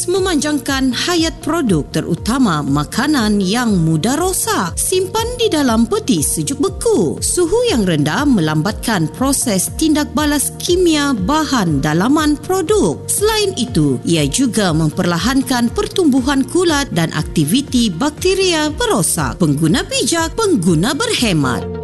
terus memanjangkan hayat produk terutama makanan yang mudah rosak. Simpan di dalam peti sejuk beku. Suhu yang rendah melambatkan proses tindak balas kimia bahan dalaman produk. Selain itu, ia juga memperlahankan pertumbuhan kulat dan aktiviti bakteria berosak. Pengguna bijak, pengguna berhemat.